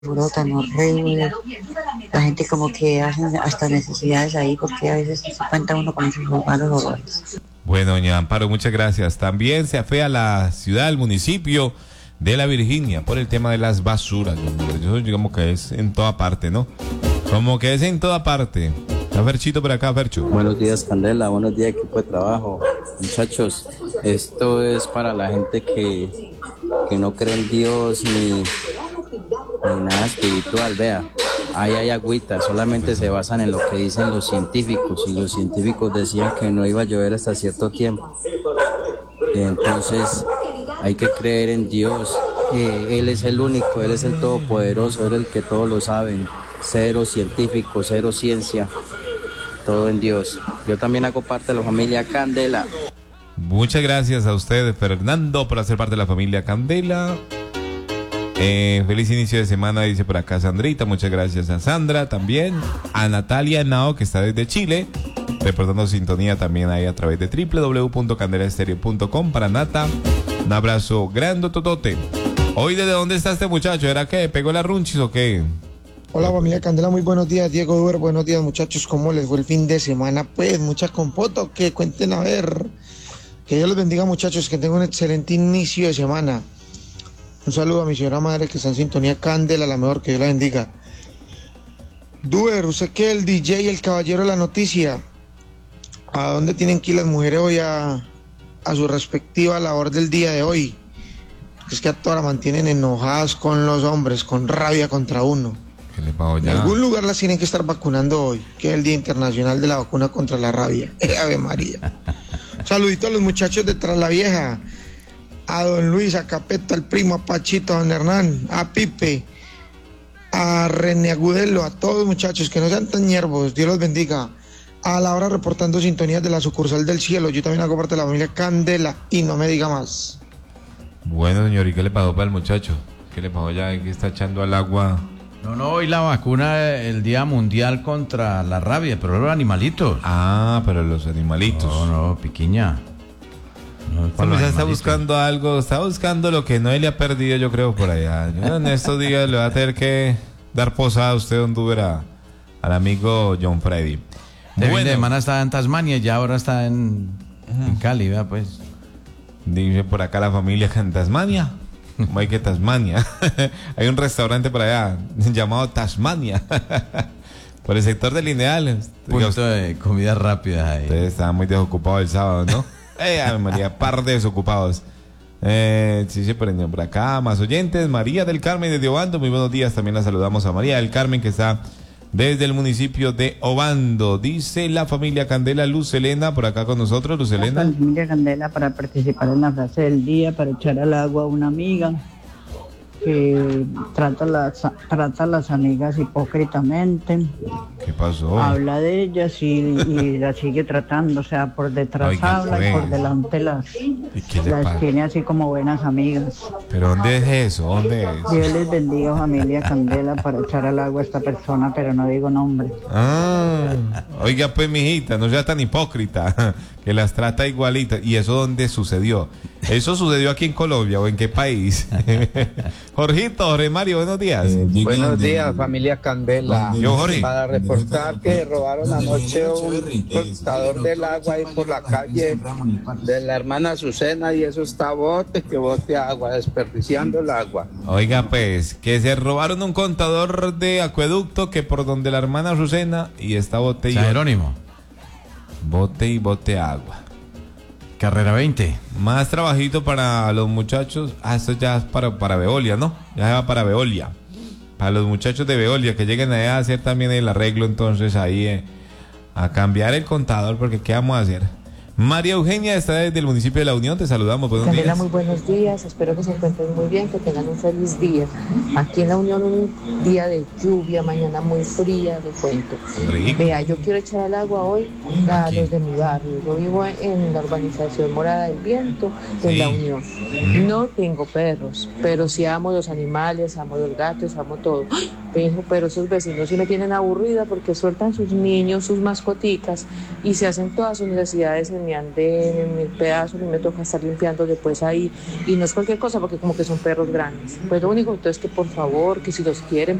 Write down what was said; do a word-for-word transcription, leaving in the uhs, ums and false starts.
brotan horrible. La gente como que hace hasta necesidades ahí porque a veces se cuenta uno con esos malos horrores. Bueno, doña Amparo, muchas gracias. También se afea la ciudad, el municipio de La Virginia por el tema de las basuras. Yo digamos que es en toda parte, ¿no? Como que es en toda parte. Está Ferchito por acá, Fercho. Buenos días, Candela. Buenos días, equipo de trabajo. Muchachos, esto es para la gente que, que no cree en Dios ni, ni nada espiritual. Vea, ahí hay agüita, solamente se basan en lo que dicen los científicos. Y los científicos decían que no iba a llover hasta cierto tiempo. Entonces, hay que creer en Dios. Eh, él es el único, Él es el todopoderoso, Él es el que todos lo saben. Cero científico, cero ciencia, todo en Dios. Yo también hago parte de la familia Candela. Muchas gracias a usted, Fernando, por hacer parte de la familia Candela. Eh, feliz inicio de semana, dice por acá Sandrita. Muchas gracias a Sandra también. A Natalia Nao, que está desde Chile, reportando sintonía también ahí a través de doble u doble u doble u punto candela estéreo punto com. Para Nata, un abrazo grande, totote. Hoy, ¿desde dónde está este muchacho? ¿Era qué? ¿Pegó la runchis o qué? Hola familia Candela, muy buenos días. Diego Uber, buenos días muchachos. ¿Cómo les fue el fin de semana? Pues mucha compota, que cuenten a ver. Que Dios los bendiga muchachos, que tengan un excelente inicio de semana. Un saludo a mi señora madre que está en sintonía. Candela, la mejor, que Dios la bendiga. Duer, usted que el D J y el caballero de la noticia, ¿a dónde tienen que ir las mujeres hoy a, a su respectiva labor del día de hoy? Es que a todas las mantienen enojadas con los hombres, con rabia contra uno. En algún lugar las tienen que estar vacunando hoy, que es el Día Internacional de la Vacuna contra la Rabia. Ave María. Saludito a los muchachos de Tras la Vieja, a don Luis, a Capeto, al primo, a Pachito, a don Hernán, a Pipe, a René Agudelo, a todos los muchachos, que no sean tan ñervos, Dios los bendiga. A la hora reportando sintonías de la sucursal del cielo, yo también hago parte de la familia Candela y no me diga más. Bueno, señor, ¿y qué le pasó para el muchacho? ¿Qué le pasó ya que está echando al agua? No, no, hoy la vacuna, el Día Mundial contra la Rabia, pero los animalitos. Ah, pero los animalitos. No, no, piquiña. No, Cuando ya está buscando algo, está buscando lo que no le ha perdido, yo creo, por allá. Yo en estos días le va a tener que dar posada a usted, don Duber, a, al amigo John Freddy. De bueno, fin de semana estaba en Tasmania y ya ahora está en, uh-huh. en Cali, ¿verdad? Pues. Dice por acá la familia en Tasmania. ¿Cómo hay que Tasmania? Hay un restaurante por allá llamado Tasmania. Por el sector del Lineal. Punto de comida rápida ahí. Ustedes estaban muy desocupados el sábado, ¿no? Eh, María, par de desocupados. Eh, sí, sí, por por acá, más oyentes. María del Carmen desde Obando, muy buenos días. También la saludamos a María del Carmen, que está desde el municipio de Obando. Dice la familia Candela, Luz Elena, por acá con nosotros. Luz Elena. La familia Candela para participar en la frase del día, para echar al agua a una amiga que trata las, trata a las amigas hipócritamente. ¿Qué pasó? Habla de ellas y, y las sigue tratando, o sea, por detrás Oiga, habla pues. y por delante las, las tiene así como buenas amigas. ¿Pero dónde es eso? ¿Dónde es? Dios les bendiga, familia Candela, para echar al agua a esta persona, pero no digo nombre. Ah, oiga pues, mijita, no sea tan hipócrita, que las trata igualitas. ¿Y eso dónde sucedió? ¿Eso sucedió aquí en Colombia o en qué país? Jorgito, Jorge Mario, buenos días. Eh, buenos días, familia Candela. Yo, Jorge. Para reportar que robaron anoche un cortador del agua ahí por la calle de la hermana Azucena y eso está bote que bote agua, desperdiciando el agua. Oiga, pues, que se robaron un contador de acueducto que por donde la hermana Azucena y está bote y Jerónimo. Bote y bote agua. Carrera veinte. Más trabajito para los muchachos. Ah, esto ya es para, para Veolia, ¿no? Ya se va para Veolia. Para los muchachos de Veolia que lleguen allá a hacer también el arreglo, entonces ahí eh, a cambiar el contador, porque ¿qué vamos a hacer? María Eugenia está desde el municipio de La Unión, te saludamos. Buenos Candela, días. muy buenos días, espero que se encuentren muy bien, que tengan un feliz día. Aquí en La Unión un día de lluvia, mañana muy fría, de cuento. Rico. Vea, yo quiero echar al agua hoy a Aquí. los de mi barrio. Yo vivo en la urbanización Morada del Viento, en sí. La Unión. No tengo perros, pero sí amo los animales, amo los gatos, amo todo. Me dijo, pero esos vecinos sí me tienen aburrida porque sueltan sus niños, sus mascoticas y se hacen todas sus necesidades en mi andén, en mi pedazo, y me toca estar limpiando después ahí. Y no es cualquier cosa porque como que son perros grandes. Pues lo único entonces que por favor, que si los quieren,